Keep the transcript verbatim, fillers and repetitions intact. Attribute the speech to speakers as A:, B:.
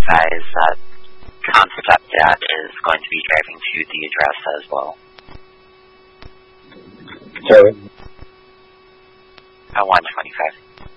A: advise that Khan's stepdad is going to be driving to the address as well.
B: Sorry?
A: At one twenty-five.